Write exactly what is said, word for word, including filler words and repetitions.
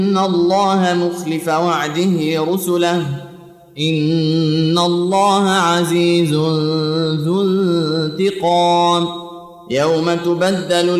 الله مخلف وعده رسله إن الله عزيز ذو انتقام يوم تبدل